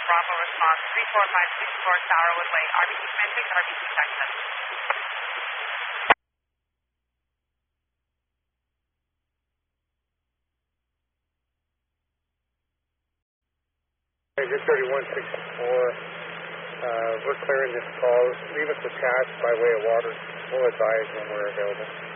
Bravo response 34564 Sourwood Way, RBC Semantics, RBC Texas. Ranger 3164, we're clearing this call. Leave us attached by way of water. We'll advise when we're available.